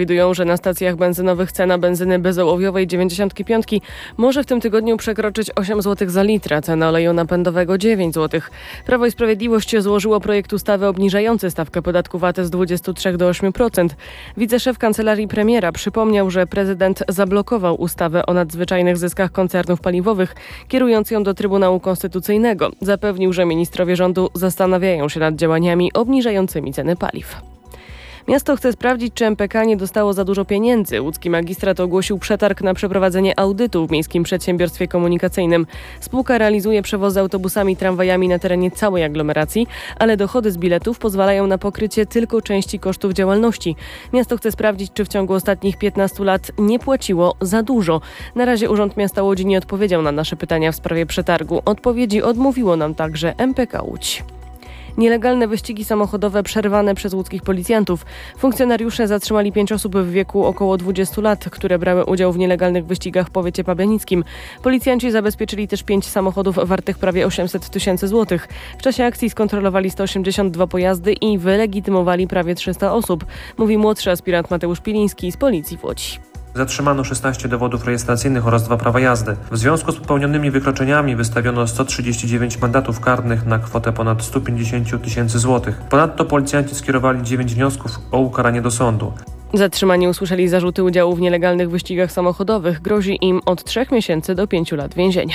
Przewidują, że na stacjach benzynowych cena benzyny bezołowiowej 95 może w tym tygodniu przekroczyć 8 zł za litr, a cena oleju napędowego 9 zł. Prawo i Sprawiedliwość złożyło projekt ustawy obniżający stawkę podatku VAT z 23 do 8%. Wiceszef kancelarii premiera przypomniał, że prezydent zablokował ustawę o nadzwyczajnych zyskach koncernów paliwowych, kierując ją do Trybunału Konstytucyjnego. Zapewnił, że ministrowie rządu zastanawiają się nad działaniami obniżającymi ceny paliw. Miasto chce sprawdzić, czy MPK nie dostało za dużo pieniędzy. Łódzki magistrat ogłosił przetarg na przeprowadzenie audytu w Miejskim Przedsiębiorstwie Komunikacyjnym. Spółka realizuje przewozy autobusami i tramwajami na terenie całej aglomeracji, ale dochody z biletów pozwalają na pokrycie tylko części kosztów działalności. Miasto chce sprawdzić, czy w ciągu ostatnich 15 lat nie płaciło za dużo. Na razie Urząd Miasta Łodzi nie odpowiedział na nasze pytania w sprawie przetargu. Odpowiedzi odmówiło nam także MPK Łódź. Nielegalne wyścigi samochodowe przerwane przez łódzkich policjantów. Funkcjonariusze zatrzymali 5 osób w wieku około 20 lat, które brały udział w nielegalnych wyścigach w powiecie pabianickim. Policjanci zabezpieczyli też 5 samochodów wartych prawie 800 tysięcy złotych. W czasie akcji skontrolowali 182 pojazdy i wylegitymowali prawie 300 osób, mówi młodszy aspirant Mateusz Piliński z Policji w Łodzi. Zatrzymano 16 dowodów rejestracyjnych oraz 2 prawa jazdy. W związku z popełnionymi wykroczeniami wystawiono 139 mandatów karnych na kwotę ponad 150 tysięcy złotych. Ponadto policjanci skierowali 9 wniosków o ukaranie do sądu. Zatrzymani usłyszeli zarzuty udziału w nielegalnych wyścigach samochodowych. Grozi im od 3 miesięcy do 5 lat więzienia.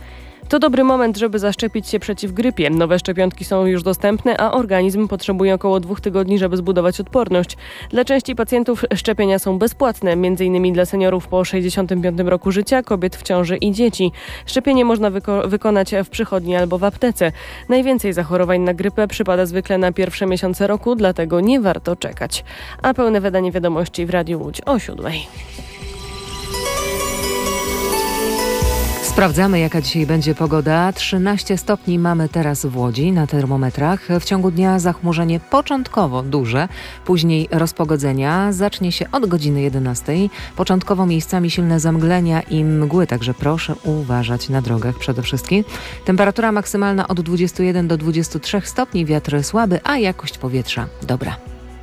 To dobry moment, żeby zaszczepić się przeciw grypie. Nowe szczepionki są już dostępne, a organizm potrzebuje około 2 tygodni, żeby zbudować odporność. Dla części pacjentów szczepienia są bezpłatne, m.in. dla seniorów po 65 roku życia, kobiet w ciąży i dzieci. Szczepienie można wykonać w przychodni albo w aptece. Najwięcej zachorowań na grypę przypada zwykle na pierwsze miesiące roku, dlatego nie warto czekać. A pełne wydanie wiadomości w Radiu Łódź o 7:00. Sprawdzamy, jaka dzisiaj będzie pogoda. 13 stopni mamy teraz w Łodzi na termometrach. W ciągu dnia zachmurzenie początkowo duże, później rozpogodzenia. Zacznie się od godziny 11. Początkowo miejscami silne zamglenia i mgły, także proszę uważać na drogach przede wszystkim. Temperatura maksymalna od 21 do 23 stopni, wiatr słaby, a jakość powietrza dobra.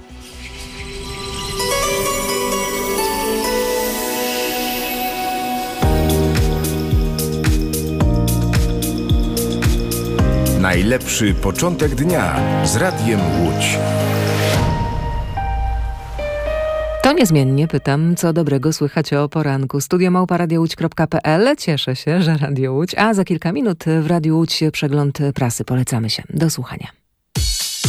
Najlepszy początek dnia z Radiem Łódź. To niezmiennie pytam, co dobrego słychać o poranku. studio@radiołódź.pl. Cieszę się, że Radio Łódź, a za kilka minut w Radiu Łódź przegląd prasy. Polecamy się. Do słuchania.